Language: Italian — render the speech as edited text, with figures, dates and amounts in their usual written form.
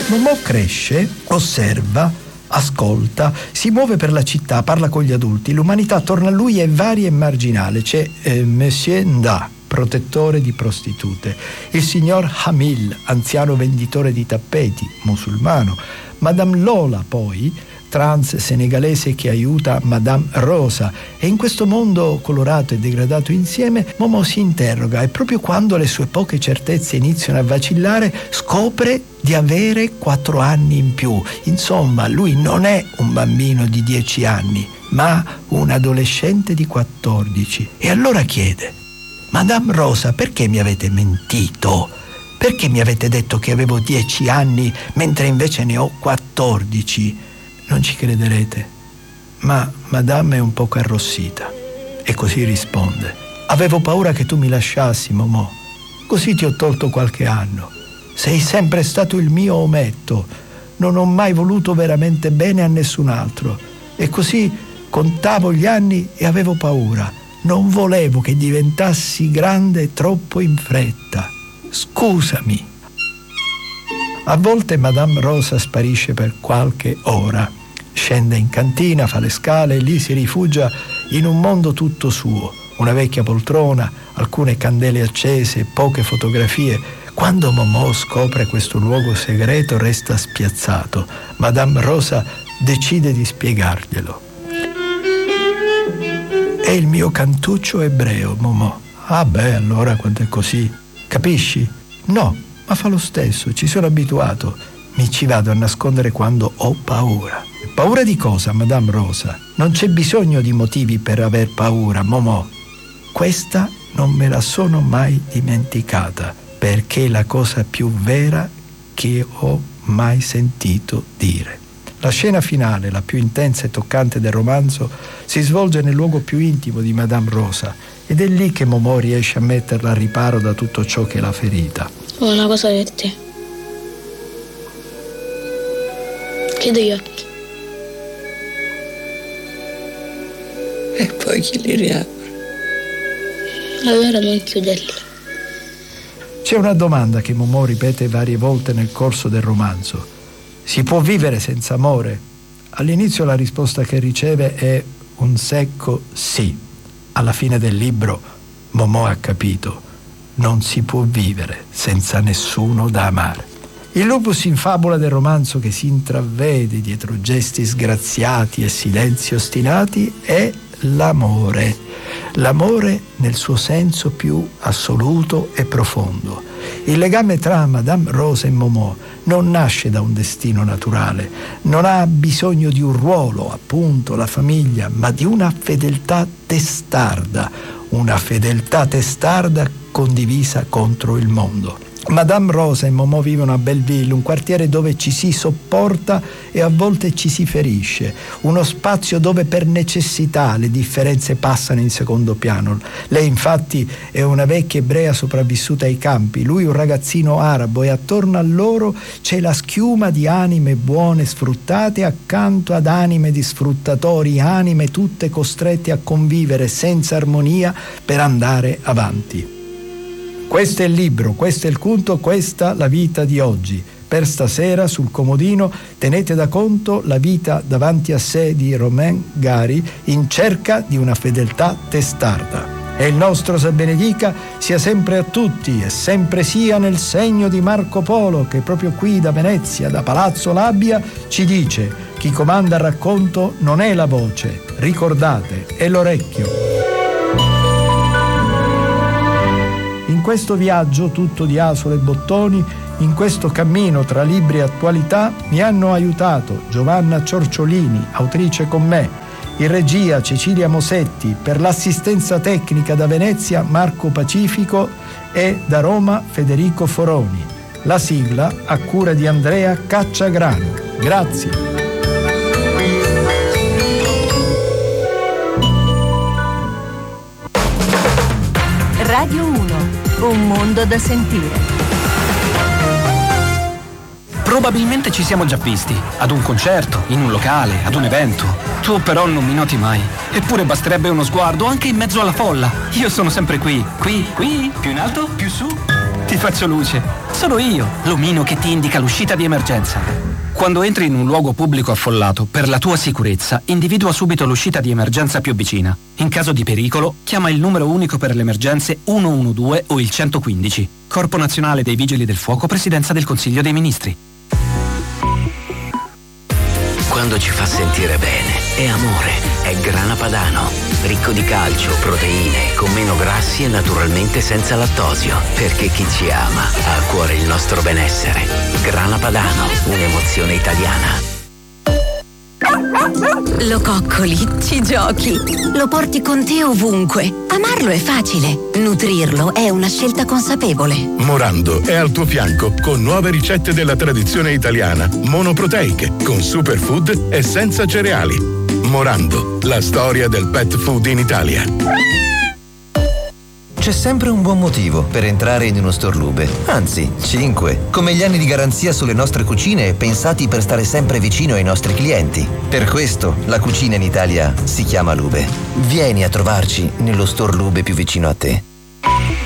Momò cresce, osserva, ascolta, si muove per la città, parla con gli adulti. L'umanità attorno a lui è varia e marginale. C'è Monsieur Nda, protettore di prostitute, il signor Hamil, anziano venditore di tappeti, musulmano, Madame Lola, poi trans senegalese che aiuta Madame Rosa, e in questo mondo colorato e degradato insieme Momò si interroga, e proprio quando le sue poche certezze iniziano a vacillare scopre di avere 4 anni in più. Insomma, lui non è un bambino di 10 anni, ma un adolescente di 14. E allora chiede: Madame Rosa, perché mi avete mentito? Perché mi avete detto che avevo 10 anni mentre invece ne ho 14? Non ci crederete, ma Madame è un poco arrossita e così risponde: avevo paura che tu mi lasciassi, Momò, così ti ho tolto qualche anno. Sei sempre stato il mio ometto, non ho mai voluto veramente bene a nessun altro, e così contavo gli anni e avevo paura. Non volevo che diventassi grande troppo in fretta. Scusami. A volte Madame Rosa sparisce per qualche ora. Scende in cantina, fa le scale e lì si rifugia in un mondo tutto suo. Una vecchia poltrona, alcune candele accese, poche fotografie. Quando Momò scopre questo luogo segreto resta spiazzato. Madame Rosa decide di spiegarglielo. È il mio cantuccio ebreo, Momò. Ah beh, allora quando è così, capisci? No, ma fa lo stesso, ci sono abituato. Mi ci vado a nascondere quando ho paura. Paura di cosa, Madame Rosa? Non c'è bisogno di motivi per aver paura, Momò. Questa non me la sono mai dimenticata, perché è la cosa più vera che ho mai sentito dire. La scena finale, la più intensa e toccante del romanzo, si svolge nel luogo più intimo di Madame Rosa, ed è lì che Momò riesce a metterla a riparo da tutto ciò che l'ha ferita. Ho una cosa per te. Chiudo gli occhi. E poi chi li riapre? Allora non chiuderli. C'è una domanda che Momò ripete varie volte nel corso del romanzo. Si può vivere senza amore? All'inizio la risposta che riceve è un secco sì. Alla fine del libro Momò ha capito: non si può vivere senza nessuno da amare. Il lupus in fabula del romanzo che si intravede dietro gesti sgraziati e silenzi ostinati è l'amore. L'amore nel suo senso più assoluto e profondo. Il legame tra Madame Rosa e Momò non nasce da un destino naturale, non ha bisogno di un ruolo, appunto, la famiglia, ma di una fedeltà testarda condivisa contro il mondo. Madame Rosa e Momò vivono a Belleville, un quartiere dove ci si sopporta e a volte ci si ferisce, uno spazio dove per necessità le differenze passano in secondo piano. Lei infatti è una vecchia ebrea sopravvissuta ai campi, lui un ragazzino arabo, e attorno a loro c'è la schiuma di anime buone sfruttate accanto ad anime di sfruttatori, anime tutte costrette a convivere senza armonia per andare avanti. Questo è il libro, questo è il conto, questa la vita di oggi. Per stasera sul comodino tenete da conto la vita davanti a sé di Romain Gary in cerca di una fedeltà testarda. E il nostro se benedica sia sempre a tutti e sempre sia nel segno di Marco Polo, che proprio qui da Venezia, da Palazzo Labbia, ci dice: chi comanda il racconto non è la voce, ricordate, è l'orecchio. In questo viaggio tutto di asole e bottoni, in questo cammino tra libri e attualità, mi hanno aiutato Giovanna Ciorciolini, autrice con me, in regia Cecilia Mosetti, per l'assistenza tecnica da Venezia Marco Pacifico e da Roma Federico Foroni. La sigla a cura di Andrea Cacciagrano. Grazie. Radio 1. Un mondo da sentire. Probabilmente ci siamo già visti, ad un concerto, in un locale, ad un evento. Tu però non mi noti mai. Eppure basterebbe uno sguardo anche in mezzo alla folla. Io sono sempre qui, più in alto, più su. Ti faccio luce. Sono io, l'omino che ti indica l'uscita di emergenza. Quando entri in un luogo pubblico affollato, per la tua sicurezza, individua subito l'uscita di emergenza più vicina. In caso di pericolo, chiama il numero unico per le emergenze 112 o il 115. Corpo Nazionale dei Vigili del Fuoco, Presidenza del Consiglio dei Ministri. Quando ci fa sentire bene, è amore, è Grana Padano. Ricco di calcio, proteine, con meno grassi e naturalmente senza lattosio. Perché chi ci ama ha a cuore il nostro benessere. Grana Padano, un'emozione italiana. Lo coccoli, ci giochi, lo porti con te ovunque. Amarlo è facile, nutrirlo è una scelta consapevole. Morando è al tuo fianco con nuove ricette della tradizione italiana, monoproteiche, con superfood e senza cereali. Morando, la storia del pet food in Italia. C'è sempre un buon motivo per entrare in uno store Lube, anzi 5, come gli anni di garanzia sulle nostre cucine pensati per stare sempre vicino ai nostri clienti. Per questo la cucina in Italia si chiama Lube. Vieni a trovarci nello store Lube più vicino a te.